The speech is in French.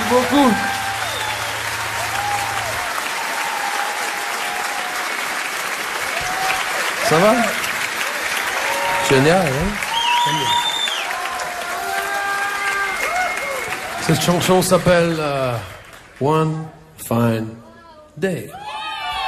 beaucoup. Ça va? Génial, hein? Cette chanson s'appelle One Fine Day.